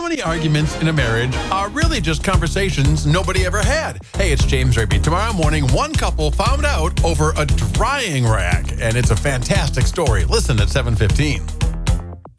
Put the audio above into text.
many arguments in a marriage are really just conversations nobody ever had? Hey, it's James Raby. Tomorrow morning, one couple found out over a drying rack, and it's a fantastic story. Listen at 7:15.